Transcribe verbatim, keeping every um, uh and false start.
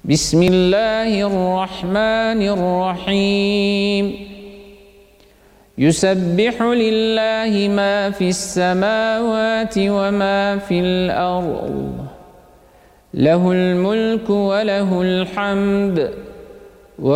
بسم الله الرحمن الرحيم يسبح لله ما في السماوات وما في الأرض له الملك وله الحمد